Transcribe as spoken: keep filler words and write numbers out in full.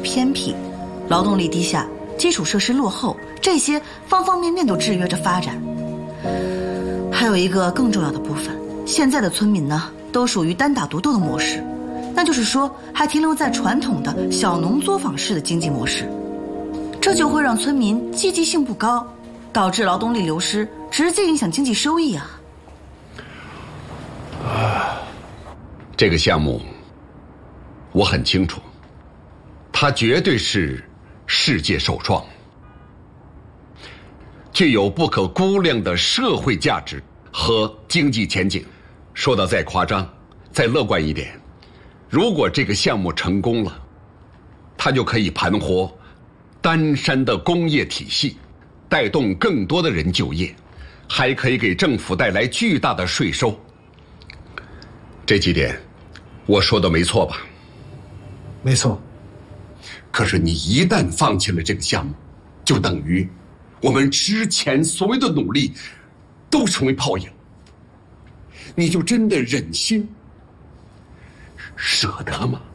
偏僻，劳动力低下，基础设施落后，这些方方面面都制约着发展。还有一个更重要的部分，现在的村民呢，都属于单打独斗的模式，那就是说还停留在传统的小农作坊式的经济模式，这就会让村民积极性不高，导致劳动力流失，直接影响经济收益啊。 这个项目我很清楚，它绝对是世界首创，具有不可估量的社会价值和经济前景。说到再夸张再乐观一点，如果这个项目成功了，它就可以盘活丹山的工业体系，带动更多的人就业，还可以给政府带来巨大的税收。这几点我说的没错吧？ 没错。 可是你一旦放弃了这个项目，就等于我们之前所有的努力都成为泡影。你就真的忍心舍得吗？